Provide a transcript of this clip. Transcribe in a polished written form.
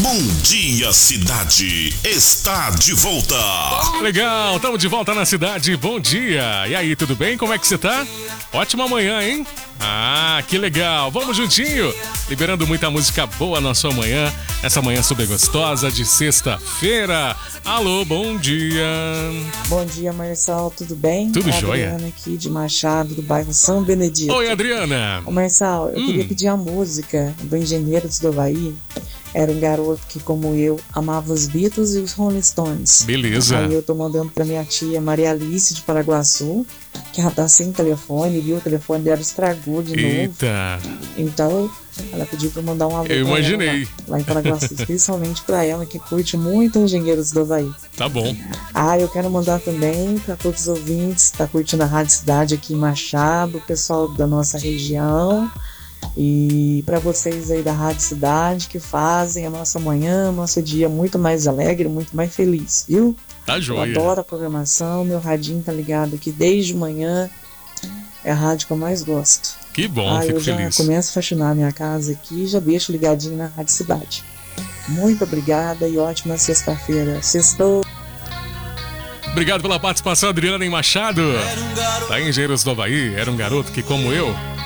Bom Dia Cidade está de volta. Legal, estamos de volta na cidade. Bom dia. E aí, tudo bem? Como é que você tá? Ótima manhã, hein? Ah, que legal. Vamos juntinho. Liberando muita música boa na sua manhã. Essa manhã super gostosa de sexta-feira. Alô, bom dia. Bom dia, Marçal. Tudo bem? Tudo jóia. Adriana aqui de Machado, do bairro São Benedito. Oi, Adriana. Ô, Marçal, eu queria pedir a música do Engenheiros do Havaí. Era um garoto que, como eu, amava os Beatles e os Rolling Stones. Beleza. Aí eu tô mandando pra minha tia Maria Alice de Paraguaçu, que ela tá sem telefone, viu? O telefone dela estragou de novo. Eita. Então, ela pediu pra eu mandar um alô Eu pra imaginei. ela, lá em Paraguaçu, especialmente pra ela, que curte muito Engenheiros do Havaí. Tá bom. Ah, eu quero mandar também para todos os ouvintes que tá curtindo a Rádio Cidade aqui em Machado, o pessoal da nossa região. E para vocês aí da Rádio Cidade que fazem a nossa manhã, nosso dia muito mais alegre, muito mais feliz, viu? Tá joia. Eu adoro a programação, meu radinho tá ligado aqui desde manhã, é a rádio que eu mais gosto. Que bom, fico eu já feliz. começo a faxinar a minha casa aqui e já deixo ligadinho na Rádio Cidade. Muito obrigada e ótima sexta-feira. Sextou. Obrigado pela participação, Adriana em Machado. Tá em Engenheiros do Havaí, era um garoto que, como eu,